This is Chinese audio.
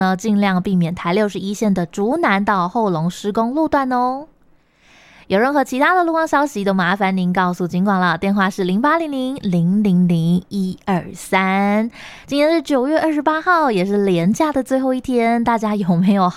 尽量避免台61线的竹南到后龙施工路段哦。有任何其他的路况消息都麻烦您告诉警广了，电话是0800-000-123。今天是9月28号，也是连假的最后一天，大家有没有